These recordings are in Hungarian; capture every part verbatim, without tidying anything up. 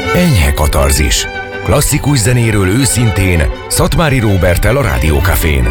Enyhe katarzis. Klasszikus zenéről őszintén, Szatmári Róberttel a Rádiókafén.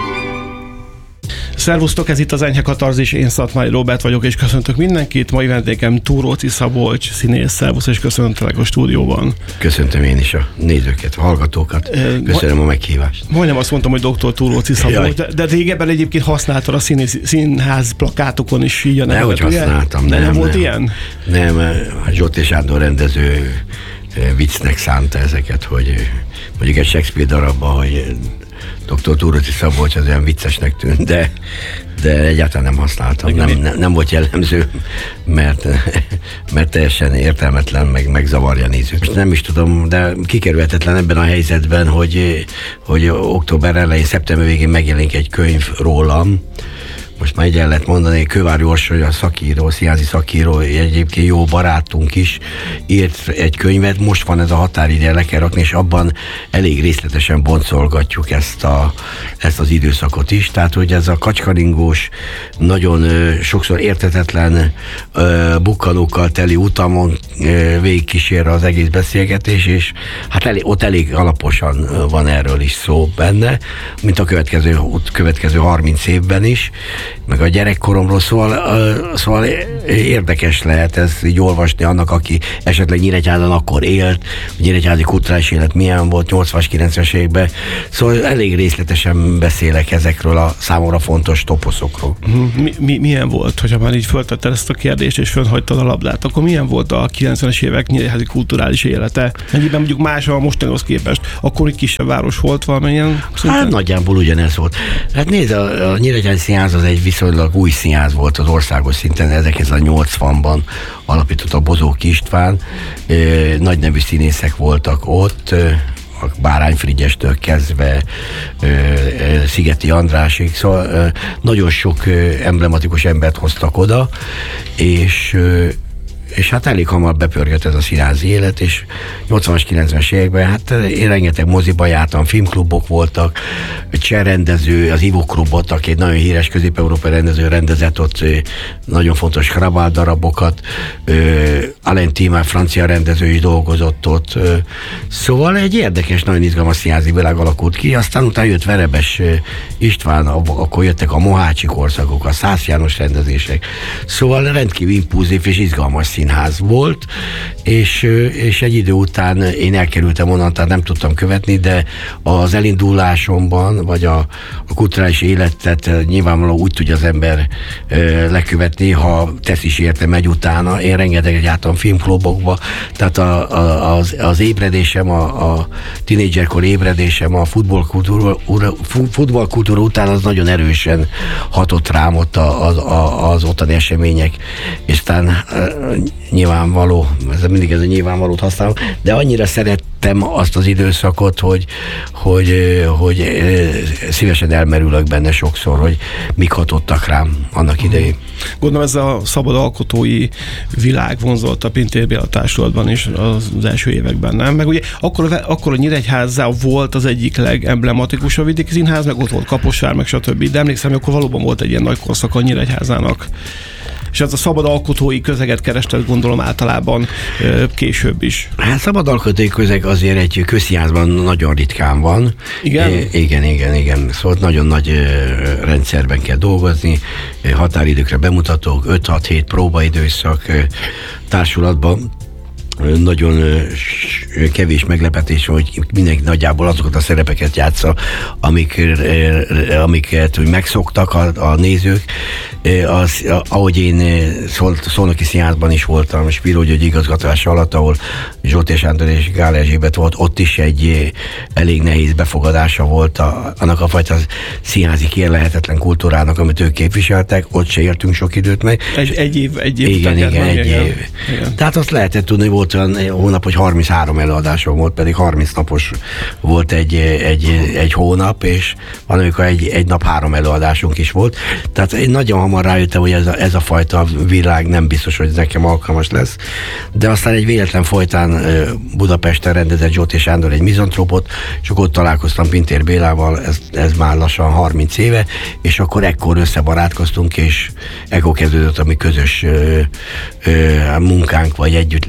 Szervusztok, ez itt az Enyhe katarzis, én Szatmári Róbert vagyok, és köszöntök mindenkit. Mai vendégem Túróczi Szabolcs, színész. Szervusz, és köszöntelek a stúdióban. Köszöntöm én is a nézőket, a hallgatókat. Köszönöm a meghívást. Majdnem azt mondtam, hogy doktor Túróczi Szabolcs, de, de régebben egyébként használtad a színész, színház plakátokon is így a nevet. Nehogy használtam, nem, nem, nem volt nem. ilyen? Nem, a Zsolt Sándor rendező viccnek szánta ezeket, hogy mondjuk egy Shakespeare darabban, hogy doktor Túróczi Szabolcs az olyan viccesnek tűnt, de, de egyáltalán nem használtam. Nem, nem, nem volt jellemző, mert, mert teljesen értelmetlen, meg megzavarja nézőt. Nem is tudom, de kikerülhetetlen ebben a helyzetben, hogy, hogy október elején, szeptember végén megjelenik egy könyv rólam. Most már így el lehet mondani, Kővári Orsoly, a szakíró, színházi szakíró, egyébként jó barátunk is írt egy könyvet, most van ez a határideje, le kell rakni, és abban elég részletesen boncolgatjuk ezt, a, ezt az időszakot is. Tehát, hogy ez a kacskaringós, nagyon ö, sokszor érthetetlen ö, bukkanókkal teli utamon ö, végigkísér az egész beszélgetés, és hát elég, ott elég alaposan van erről is szó benne, mint a következő, következő harminc évben is, meg a gyerekkoromról, szóval, szóval érdekes lehet ez így olvasni annak, aki esetleg Nyíregyházan akkor élt, a nyíregyházi kulturális élet milyen volt nyolcvanas, kilencvenes években, szóval elég részletesen beszélek ezekről a számomra fontos toposzokról. Mi, mi, milyen volt, hogyha már így föltetted ezt a kérdést, és fönhagytad a labdát, akkor milyen volt a kilencvenes évek nyíregyházi kulturális élete? Mennyiben mondjuk más a mostanihoz képest? Akkor egy kisebb város volt valamilyen szinten? Hát nagyjából ugyanez volt. Hát nézd, a, a Nyíregyházi Színház az egy viszonylag új színház volt az országos szinten, ezerkilencszáznyolcvanban alapított a Bozóki István, nagy nevű színészek voltak ott, a Bárány Frigyestől kezdve Szigeti Andrásig, szóval nagyon sok emblematikus embert hoztak oda, és és hát elég hamar bepörgött ez a színházi élet, és nyolcvanas, kilencvenes években, hát én rengeteg moziba jártam, filmklubok voltak, cseh rendező, az Ivo Klubot, aki egy nagyon híres közép-európai rendező rendezett ott nagyon fontos Hrabal darabokat, Alain Timár francia rendező is dolgozott ott, szóval egy érdekes, nagyon izgalmas színházi világ alakult ki, aztán utána jött Verebes István, akkor jöttek a Mohácsi korszakok, a Szász János rendezések, szóval rendkívül impulzív és izgalmas színház volt, és, és egy idő után én elkerültem onnan, tehát nem tudtam követni, de az elindulásomban, vagy a, a kulturális életet nyilvánvalóan úgy tudja az ember ö, lekövetni, ha tesz is érte, megy utána. Én rengeteget jártam filmklubokba, tehát a, a, az, az ébredésem, a, a tínédzserkor ébredésem a futballkultúra, futballkultúra után az nagyon erősen hatott rám ott a, a, a, az ottani események, és aztán nyilvánvaló, ez mindig ez a nyilvánvalót használom, de annyira szerettem azt az időszakot, hogy, hogy, hogy szívesen elmerülök benne sokszor, hogy mik hatottak rám annak idején. Gondolom ez a szabad alkotói világ vonzott a Pintér Béla társulatban is az első években, nem? Meg ugye akkor, akkor a Nyíregyházán volt az egyik legemblematikusabb vidéki színház, meg ott volt Kaposvár, meg stb. De emlékszem, hogy akkor valóban volt egy ilyen nagy korszak a Nyíregyházának. És ez a szabad alkotói közeget kerested, gondolom általában később is. Hát szabad alkotói közeg azért egy közszínházban nagyon ritkán van. Igen? É, igen, igen, igen. Szóval nagyon nagy rendszerben kell dolgozni, határidőkre bemutatók, öt-hat-hét próbaidőszak társulatban. Nagyon kevés meglepetés, hogy mindenki nagyjából azokat a szerepeket játsza, amik, amiket úgy megszoktak a, a nézők. Az, ahogy én szol, Szolnoki Színházban is voltam, Spiró György igazgatása alatt, ahol Zsolt Sándor és Gál Erzsébet volt, ott is egy elég nehéz befogadása volt a, annak a fajta színházi kérlehetetlen kultúrának, amit ők képviseltek, ott se értünk sok időt meg. Egy, egy év, egy év. Igen, igen, egy igen. év. Igen. Tehát azt lehetett tudni, hogy volt olyan hónap, hogy harminchárom előadásom volt, pedig harminc napos volt egy, egy, egy hónap, és van, amikor egy, egy nap három előadásunk is volt. Tehát én nagyon hamar rájöttem, hogy ez a, ez a fajta világ nem biztos, hogy nekem alkalmas lesz. De aztán egy véletlen folytán Budapesten rendezett Zsolt Sándor egy mizantrópot, és akkor ott találkoztam Pintér Bélával, ez, ez már lassan harminc éve, és akkor ekkor összebarátkoztunk, és ekkor kezdődött a mi közös ö, ö, munkánk, vagy együttlétünk,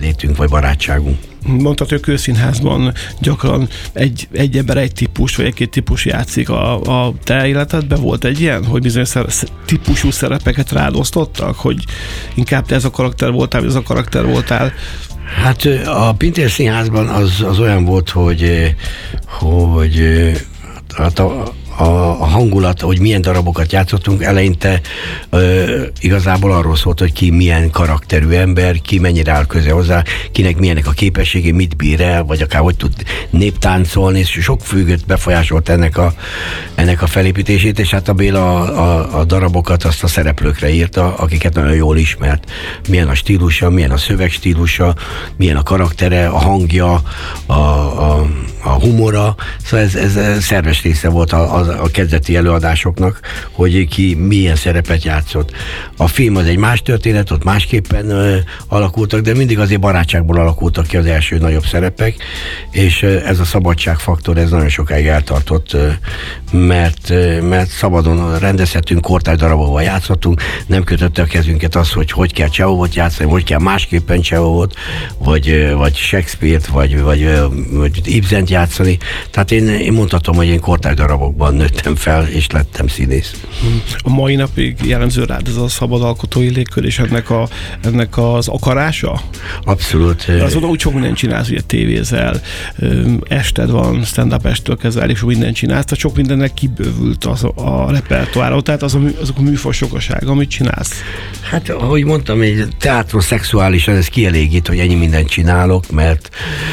vagy barátságunk. Mondtad, hogy a Kőszínházban gyakran egy, egy ember egy típus, vagy egy-két típus játszik. A, a te életedben volt egy ilyen, hogy bizonyos szer- típusú szerepeket rád osztottak, hogy inkább te ez a karakter voltál, vagy ez a karakter voltál? Hát a Pintér Színházban az, az olyan volt, hogy, hogy hát a, a, a hangulat, hogy milyen darabokat játszottunk, eleinte ö, igazából arról szólt, hogy ki milyen karakterű ember, ki mennyire áll köze hozzá, kinek milyenek a képességé, mit bír el, vagy akár hogy tud néptáncolni, és sok függött befolyásolt ennek a, ennek a felépítését, és hát a Béla a, a, a darabokat azt a szereplőkre írta, akiket nagyon jól ismert. Milyen a stílusa, milyen a szövegstílusa, milyen a karaktere, a hangja, a, a, a humora, szóval ez, ez szerves része volt a, a a kezdeti előadásoknak, hogy ki milyen szerepet játszott. A film az egy más történet, ott másképpen ö, alakultak, de mindig azért barátságból alakultak ki az első nagyobb szerepek, és ö, ez a szabadságfaktor, ez nagyon sokáig eltartott, ö, mert, ö, mert szabadon rendezhetünk, kortárs darabokban játszottunk, nem kötötte a kezünket az, hogy hogy kell Csehovot játszani, hogy kell másképpen Csehovot, vagy, ö, vagy Shakespeare-t, vagy, vagy, ö, vagy Ibsent játszani. Tehát én, én mondhatom, hogy én kortárs darabokban nőttem fel, és lettem színész. A mai napig jellemző rád ez a szabad alkotói légkör, és ennek, a, ennek az akarása? Abszolút. De azóta úgy sok mindent csinálsz, ugye tévézel, ested van, stand-up estől kezdve elég sok mindent csinálsz, tehát sok mindennek kibővült az a, a repertoárra, tehát az a, azok a műfaj sokasága, amit csinálsz. Hát, ahogy mondtam, egy teátroszexuálisan ez kielégít, hogy ennyi mindent csinálok, mert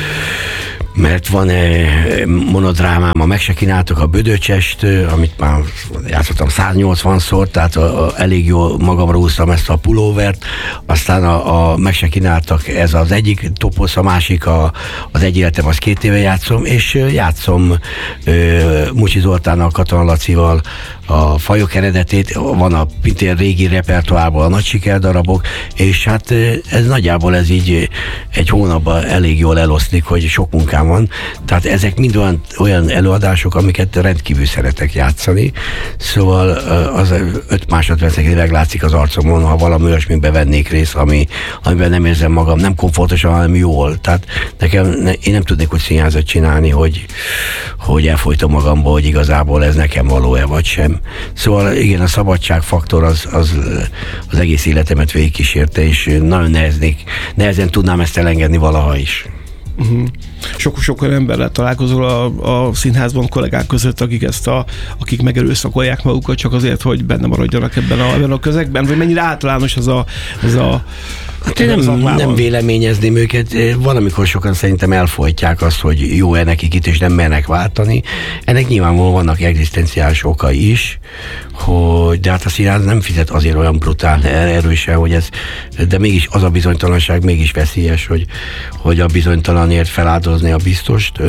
mert van egy monodrámám, a Meg se kínáltok, a Bödöcsest, amit már játszottam száznyolcvanszor, tehát a, a, elég jól magamra húztam ezt a pulóvert, aztán a, a Meg se kínáltak, ez az egyik toposz, a másik a, az Egy életem, az két éve játszom, és játszom ö, Mucsi Zoltánnal, Katona Lacival a Fajok eredetét, van a Pintér régi repertoárból a nagy sikerdarabok, és hát ez nagyjából ez így egy hónapban elég jól eloszlik, hogy sok munkám van, tehát ezek mind olyan, olyan előadások, amiket rendkívül szeretek játszani, szóval az öt másodpercekig meglátszik az arcomon, ha valami olyasmiben vennék részt, ami, amiben nem érzem magam, nem komfortosan, hanem jól, tehát nekem, ne, én nem tudnék úgy színházat csinálni, hogy, hogy elfolytom magamba, hogy igazából ez nekem való-e vagy sem. Szóval igen, a szabadságfaktor az, az, az egész életemet végigkísérte, és nagyon neheznék, nehezen tudnám ezt elengedni valaha is. Uh-huh. Sok-sok olyan emberrel találkozol a, a színházban kollégák között, akik ezt a, akik megerőszakolják magukat csak azért, hogy benne maradjanak ebben a, ebben a közegben, vagy mennyire általános ez a, ez a Hát én nem, nem véleményezném őket. Valamikor sokan szerintem elfolytják azt, hogy jó-e nekik itt, és nem mernek váltani. Ennek nyilvánvalóan vannak egzisztenciális okai is, hogy de hát a színház nem fizet azért olyan brutál erősen, hogy ez, de mégis az a bizonytalanság mégis veszélyes, hogy, hogy a bizonytalanért feláldozni a biztost.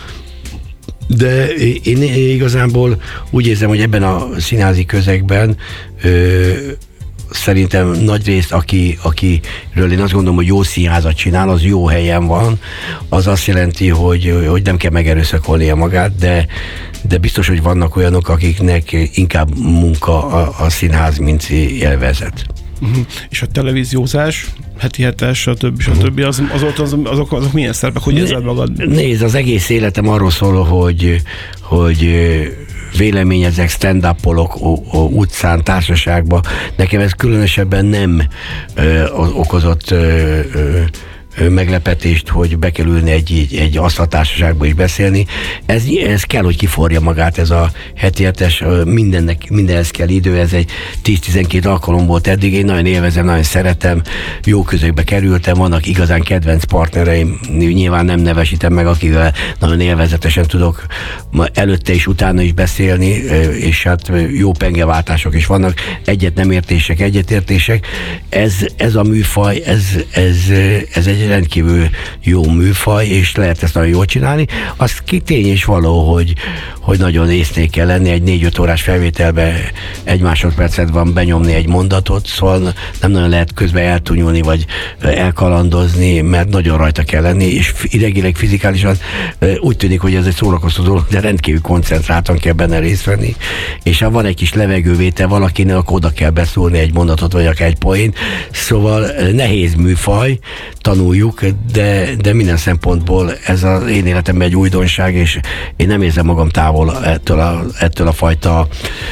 De én igazából úgy érzem, hogy ebben a színházi közegben szerintem nagy részt, aki, akiről én azt gondolom, hogy jó színházat csinál, az jó helyen van, az azt jelenti, hogy, hogy nem kell megerőszakolnia magát, de, de biztos, hogy vannak olyanok, akiknek inkább munka a, a színház, mint élvezet. Uh-huh. És a televíziózás, heti hetes, stb. stb. Az, azok, az, azok, azok milyen szerepek, hogy érzed magad? Nézd, az egész életem arról szól, hogy, hogy véleményezek, stand-upolok utcán, társaságban. Nekem ez különösebben nem ö, okozott ö, ö, meglepetést, hogy be kell ülni egy, egy, egy asztaltársaságba is beszélni. Ez, ez kell, hogy kiforja magát, ez a heti hetes, mindennek, mindenhez kell idő, ez egy tíz-tizenkét alkalom volt eddig, én nagyon élvezem, nagyon szeretem, jó közökbe kerültem, vannak igazán kedvenc partnereim, nyilván nem nevesítem meg, akivel nagyon élvezetesen tudok előtte és utána is beszélni, és hát jó pengeváltások is vannak, egyet nem értések, egyetértések. Ez, ez a műfaj, ez, ez, ez egy rendkívül jó műfaj, és lehet ezt nagyon jól csinálni. Az ki tény és való, hogy, hogy nagyon észnél kell lenni, egy négy-öt órás felvételbe egy másodpercet van benyomni egy mondatot, szóval nem nagyon lehet közben eltunyulni, vagy elkalandozni, mert nagyon rajta kell lenni, és idegileg, fizikálisan úgy tűnik, hogy ez egy szórakoztató dolog, de rendkívül koncentráltan kell benne részt venni, és ha van egy kis levegővétel valakinek, akkor oda kell beszólni egy mondatot, vagy akár egy poént, szóval nehéz műfaj, tanuljuk, de, de minden szempontból ez az én életemben egy újdonság, és én nem érzem magam távol ettől a, ettől a fajta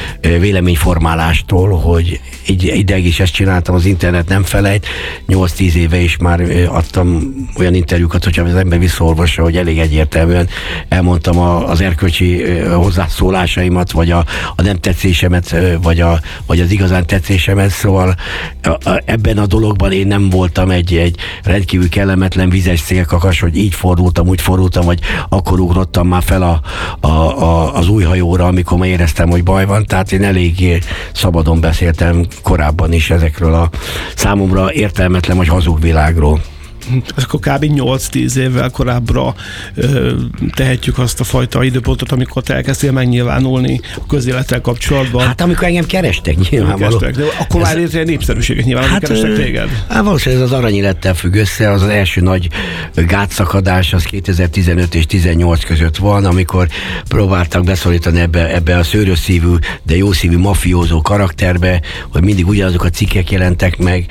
véleményformálástól, hogy így ideig is ezt csináltam, az internet nem felejt, nyolc-tíz éve is már adtam olyan interjúkat, hogyha az ember visszaolvassa, hogy elég egyértelműen elmondtam a, az erkölcsi hozzászólásaimat, vagy a, a nem tetszésemet, vagy, a, vagy az igazán tetszésemet, szóval ebben a dologban én nem voltam egy, egy rendkívül kellemetlen vizes szélkakas, hogy így fordultam, úgy fordultam, vagy akkor ugrottam már fel a, a, a, az új hajóra, amikor már éreztem, hogy baj van, tehát én elég szabadon beszéltem korábban is ezekről a számomra értelmetlen vagy hazug világról. Ez akkor kb. nyolc-tíz évvel korábbra ö, tehetjük azt a fajta időpontot, amikor te elkezdtél megnyilvánulni a közélettel kapcsolatban. Hát amikor engem kerestek nyilvánvaló. Kerestek, de akkor ez... már létre népszerűséget nyilván, hát, kerestek téged. Hát valószínűleg ez az aranyélettel függ össze, az az első nagy gátszakadás, az kétezer-tizenöt és tizennyolc között van, amikor próbáltak beszorítani ebbe, ebbe a szőrös szívű, de jó szívű mafiózó karakterbe, hogy mindig ugyanazok a cikkek jelentek meg,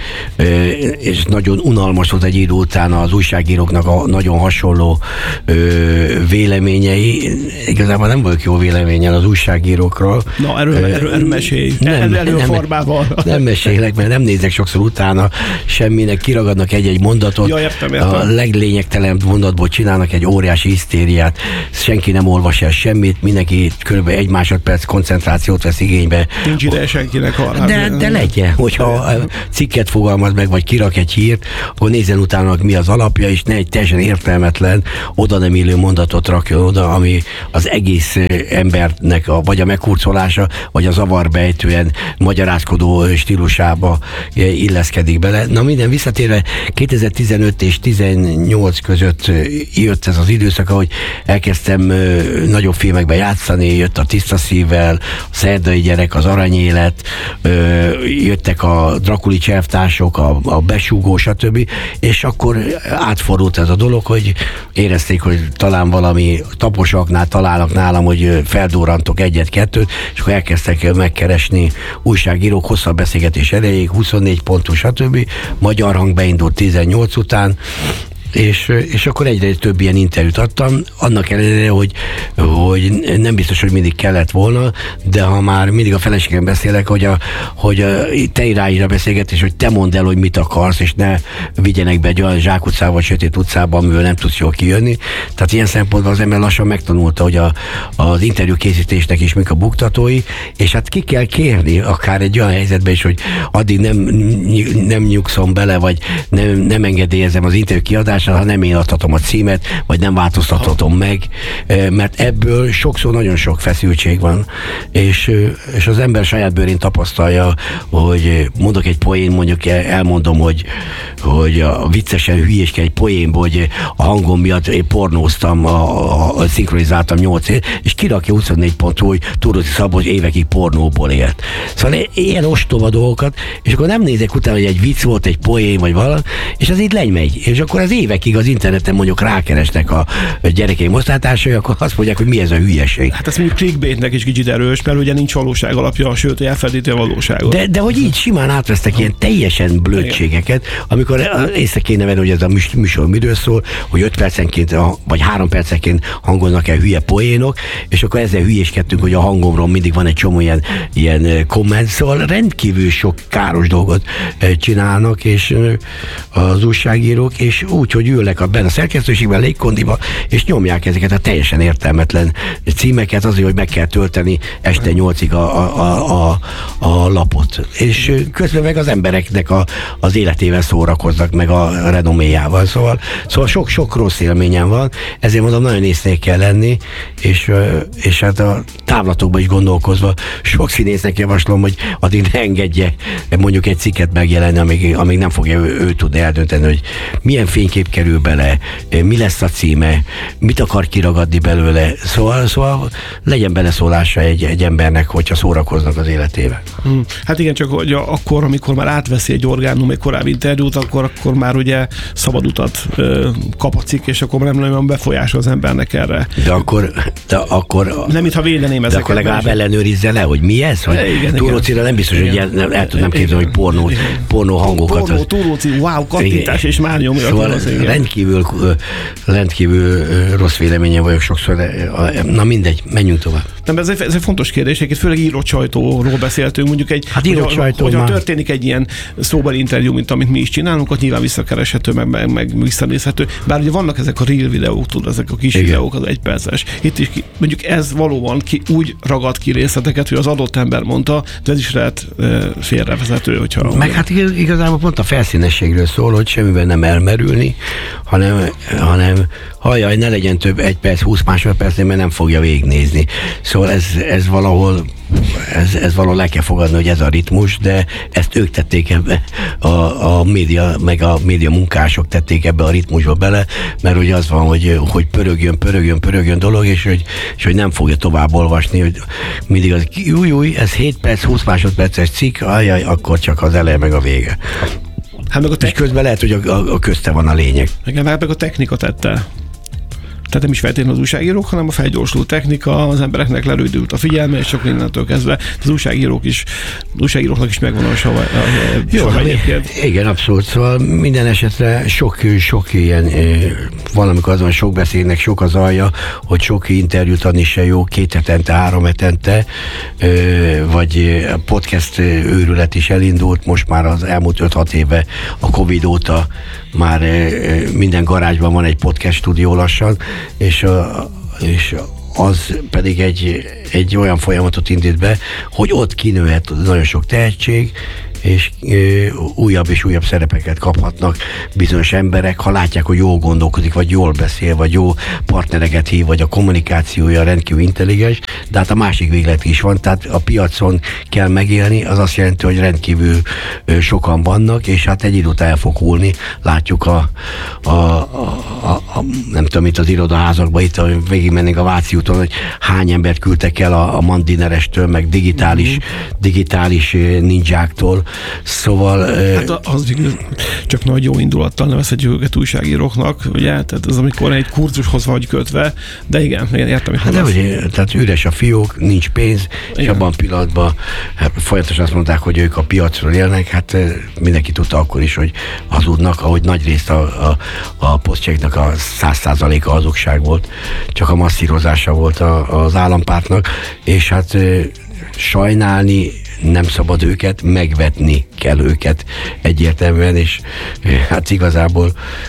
és nagyon unalmas volt egy idő utána az újságíróknak a nagyon hasonló ö, véleményei. Igazából nem volt jó véleményen az újságírókról. Na, erről, erről, erről mesélj. Nem, erről nem, formával. Nem mesélek, mert nem nézek sokszor utána semminek, kiragadnak egy-egy mondatot. Ja, értem, értem. A leglényegtelenebb mondatból csinálnak egy óriási hisztériát. Senki nem olvas el semmit, mindenki kb. egy másodperc koncentrációt vesz igénybe. Nincs ideje senkinek arra. De, de legyen, hogyha cikket fogalmaz meg, vagy kirak egy hírt, akkor nézzen utána, mi az alapja, és ne egy teljesen értelmetlen, oda nem illő mondatot rakjon oda, ami az egész embernek a, vagy a megkurcolása, vagy a zavarbejtően magyarázkodó stílusába illeszkedik bele. Na minden visszatérve, kétezer-tizenöt és tizennyolc között jött ez az időszak, ahogy elkezdtem nagyobb filmekben játszani, jött a Tiszta szívvel, a Szerdai gyerek, az Aranyélet, jöttek a Drakuli cselvtársok, a, a Besúgó, stb. És akkor átfordult ez a dolog, hogy érezték, hogy talán valami taposaknál találnak nálam, hogy feldurrantok egyet-kettőt, és akkor elkezdtek megkeresni újságírók hosszabb beszélgetés erejéig, huszonnégy pontos, stb. Magyar Hang beindult tizennyolc után, És, és akkor egyre több ilyen interjút adtam, annak ellenére, hogy, hogy nem biztos, hogy mindig kellett volna, de ha már mindig a feleségem beszélek, hogy, a, hogy a, te irányíts a beszélgetés, hogy te mondd el, hogy mit akarsz, és ne vigyenek be egy olyan zsákutcába, vagy sötét utcába, amiből nem tudsz jól kijönni. Tehát ilyen szempontból az ember lassan megtanulta, hogy a, az interjú készítésnek is mik a buktatói, és hát ki kell kérni, akár egy olyan helyzetben is, hogy addig nem, nem nyugszom bele, vagy nem, nem engedélyezem az interjú kiadást, ha nem én adhatom a címet, vagy nem változtathatom meg, mert ebből sokszor nagyon sok feszültség van, és, és az ember saját bőrén tapasztalja, hogy mondok egy poén, mondjuk elmondom, hogy, hogy a viccesen hülyéske egy poénból, hogy a hangom miatt én pornóztam, a, a, szinkronizáltam nyolc év, és kirakja huszonnégy pontról, hogy Túróci Szabó évekig pornóból élt. Szóval ilyen ostoba dolgokat, és akkor nem nézek utána, hogy egy vicc volt, egy poén, vagy valami, és az itt legy és akkor az éve évekig az interneten mondjuk rákeresnek a gyerekeim osztálytársai, akkor azt mondják, hogy mi ez a hülyeség. Hát ez mondjuk clickbaitnek is kicsit erős, mert ugye nincs valóság alapja, sőt, elfedíti a valóságot. De, de hogy így simán átvesztek ilyen teljesen blödségeket, amikor észre kéne venni, hogy ez a műsor miről szól, hogy öt percenként, vagy három percenként hangolnak el hülye poénok, és akkor ezzel hülyéskedtünk, hogy a hangomról mindig van egy csomó ilyen, ilyen komment, szóval rendkívül sok káros dolgot csinálnak, és az újságírók, és úgy, hogy ülnek a benne a szerkesztőségben, légkondiba, és nyomják ezeket a teljesen értelmetlen címeket azért, hogy meg kell tölteni este nyolcig a, a, a, a lapot. És közben meg az embereknek a, az életével szórakoznak, meg a renoméjával. Szóval, szóval sok-sok rossz élményem van, ezért mondom, nagyon észnél kell lenni, és, és hát a távlatokban is gondolkozva sok színésznek javaslom, hogy addig ne engedje mondjuk egy cikket megjelenni, amíg, amíg nem fogja ő, ő tudni eldönteni, hogy milyen fénykép kép kerül bele, mi lesz a címe, mit akar kiragadni belőle, szóval, szóval legyen beleszólása egy, egy embernek, hogyha szórakoznak az életével. Hmm. Hát igen, csak hogy akkor, amikor már átveszi egy orgánum egy korábbi interjút, akkor, akkor már ugye szabad utat ö, kapacik, és akkor nem nagyon befolyásol az embernek erre. De akkor... De akkor nem, mintha védeném ezeket. De akkor legalább ellenőrizze le, hogy mi ez? Hogy túrócira nem biztos, igen. hogy el, el tudnám képzelni, hogy pornó, pornó hangokat. Pornó, túróci, wow, kattintás, és már nyomja. Szóval az, rendkívül, rendkívül rossz véleménye vagyok sokszor, de na mindegy, menjünk tovább. Nem, ez egy, ez egy fontos kérdés, egy főleg írott sajtóról beszéltünk, mondjuk egy, hát írott sajtó hogyha történik egy ilyen szóbeli interjú, mint amit mi is csinálunk, ott nyilván visszakereshető, meg, meg, meg visszanézhető. Bár ugye vannak ezek a reel videók, tudod, ezek a kis igen. videók, az egyperces. Itt is ki, mondjuk ez valóban ki, úgy ragad ki részleteket, hogy az adott ember mondta, de ez is lehet e, félrevezető, hogyha... Meg olyan. Hát igaz, igazából pont a felszínességről szól, hogy semmiben nem elmerülni, hanem, hanem hajjaj, ne legyen több egy perc, húsz másodpercnél, mert nem fogja végignézni. Szóval ez, ez valahol ez, ez valahol le kell fogadni, hogy ez a ritmus, de ezt ők tették ebbe, a, a média, meg a média munkások tették ebbe a ritmusba bele, mert ugye az van, hogy, hogy pörögjön, pörögjön, pörögjön dolog, és hogy, és hogy nem fogja tovább olvasni, hogy mindig az, új, új, ez hét perc, húsz másodperces cikk, ajaj, akkor csak az eleje meg a vége. Hát meg a te- és közben lehet, hogy a, a, a közte van a lényeg. Igen, meg a technika tette. Tehát nem is feltétlenül az újságírók, hanem a felgyorsuló technika, az embereknek lerődült a figyelme, és sok mindentől kezdve az újságírók is, az újságíróknak is megvan a sava. Jó, igen, abszolút. Szóval minden esetre sok, sok ilyen, valamikor azon sok beszélnek, sok az alja, hogy sok interjút adni se jó, két hetente, három hetente, vagy podcast őrület is elindult, most már az elmúlt öt-hat éve a Covid óta már minden garázsban van egy podcast stúdió lassan, és, a, és az pedig egy, egy olyan folyamatot indít be, hogy ott kinőhet nagyon sok tehetség, és ö, újabb és újabb szerepeket kaphatnak bizonyos emberek, ha látják, hogy jól gondolkodik, vagy jól beszél, vagy jó partnereket hív, vagy a kommunikációja rendkívül intelligens, de hát a másik véglet is van, tehát a piacon kell megélni, az azt jelenti, hogy rendkívül ö, sokan vannak, és hát egy idő után el fog hullni, látjuk a, a, a, a, a nem tudom, itt az irodaházakban, itt végigmennénk a Váci úton, hogy hány embert küldtek el a, a Mandinerestől, meg digitális, mm-hmm. digitális ninjáktól. Szóval... Hát az csak nagy jó indulattal nevezhetjük őket újságíróknak, ugye? Tehát az, amikor egy kurzushoz vagy kötve, de igen, igen értem, hát de ugye, tehát üres a fiók, nincs pénz, igen. És abban a pillanatban hát, folyamatosan azt mondták, hogy ők a piacról élnek, hát mindenki tudta akkor is, hogy hazudnak, ahogy nagy részt a, a, a posztjegynek a száz százaléka hazugság volt, csak a masszírozása volt a, az állampártnak, és hát sajnálni nem szabad őket, megvetni kell őket egyértelműen, és hát igazából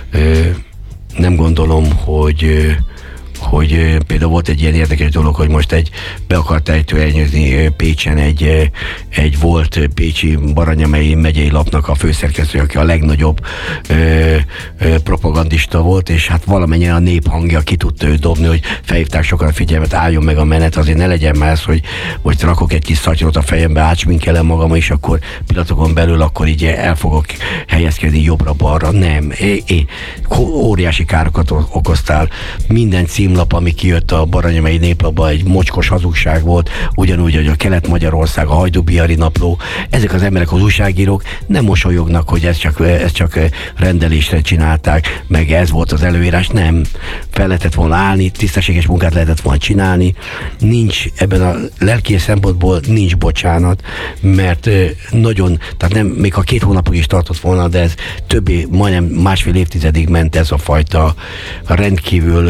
nem gondolom, hogy hogy például volt egy ilyen érdekes dolog, hogy most egy be akart ejtőernyőzni Pécsen egy, egy volt pécsi Baranyamei megyei lapnak a főszerkesztő, aki a legnagyobb ö, ö, propagandista volt, és hát valamennyien a néphangja ki tudta ő dobni, hogy felhívták sokan a figyelmet, álljon meg a menet, azért ne legyen már ez, hogy most rakok egy kis szatyrot a fejembe, átsminkelem magam, és akkor pillanatokon belül akkor így el fogok helyezkedni jobbra-balra. Nem. É, é, óriási károkat okoztál. Minden címlap, ami kijött a Baranyamei Néplapba, egy mocskos hazugság volt, ugyanúgy, hogy a Kelet-Magyarország, a Hajdú-Bihari Napló, ezek az emberek, az újságírók nem mosolyognak, hogy ezt csak, ezt csak rendelésre csinálták, meg ez volt az előírás, nem. Fel lehetett volna állni, tisztességes munkát lehetett volna csinálni, nincs ebben a lelki szempontból nincs bocsánat, mert nagyon, tehát nem, még a két hónapig is tartott volna, de ez többé, majdnem másfél évtizedig ment ez a fajta rendkívül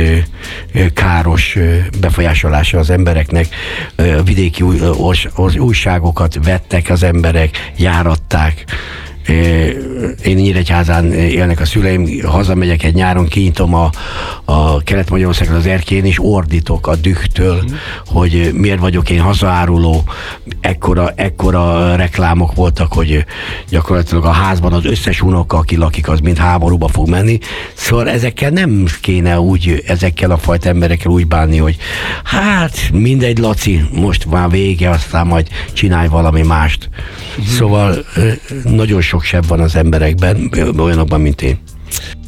káros befolyásolása az embereknek. Vidéki új, újságokat vettek az emberek, járatták. Én Nyíregyházán élnek a szüleim, hazamegyek egy nyáron, kinyitom a, a Kelet-Magyarországon az erkén, és ordítok a dühtől, mm. hogy miért vagyok én hazaáruló. Ekkora, ekkora reklámok voltak, hogy gyakorlatilag a házban az összes unoka, aki lakik, az mind háborúba fog menni. Szóval ezekkel nem kéne úgy, ezekkel a fajta emberekkel úgy bánni, hogy hát mindegy, Laci, most már vége, aztán majd csinálj valami mást. Mm. Szóval nagyon sok sebb van az emberekben, olyanokban, mint én.